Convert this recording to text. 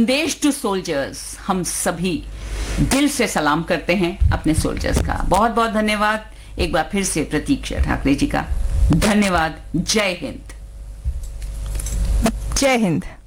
संदेश two soldiers, हम सभी दिल से सलाम करते हैं अपने सोल्जर्स का। बहुत बहुत धन्यवाद एक बार फिर से प्रतीक्षा ठाकरे जी का। धन्यवाद। जय हिंद। जय हिंद।